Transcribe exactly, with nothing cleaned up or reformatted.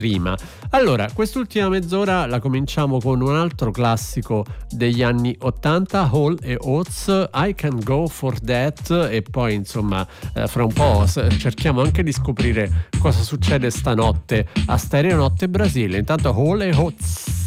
Rima. Allora, quest'ultima mezz'ora la cominciamo con un altro classico degli anni ottanta, Hall e Oates, I Can Go For That, e poi insomma eh, fra un po' cerchiamo anche di scoprire cosa succede stanotte a Stereo Notte Brasile. Intanto Hall e Oates.